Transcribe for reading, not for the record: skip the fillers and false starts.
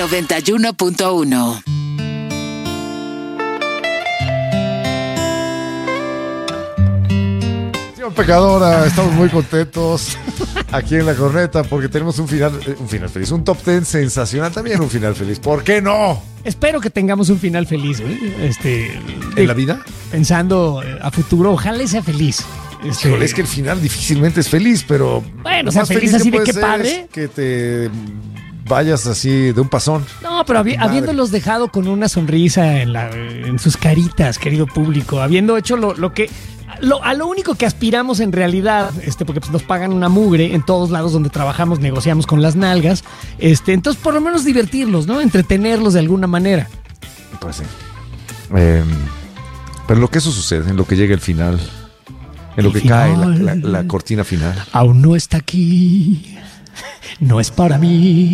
91.1. Señor Pecadora, estamos muy contentos aquí en La Corneta porque tenemos un final feliz, un top 10 sensacional, también un final feliz. ¿Por qué no? Espero que tengamos un final feliz, ¿En la vida? Pensando a futuro, ojalá sea feliz. Híjole, es que el final difícilmente es feliz, pero... Bueno, lo o sea, más feliz así de puede qué ser padre. es que te vayas así de un pasón. No, pero habiéndolos dejado con una sonrisa en sus caritas, querido público, habiendo hecho a lo único que aspiramos en realidad, porque pues nos pagan una mugre en todos lados donde trabajamos, negociamos con las nalgas, entonces por lo menos divertirlos, ¿no? Entretenerlos de alguna manera. Pues sí. Pero en lo que eso sucede, en lo que llega el final, en lo que cae la cortina final. Aún no está aquí, no es para mí.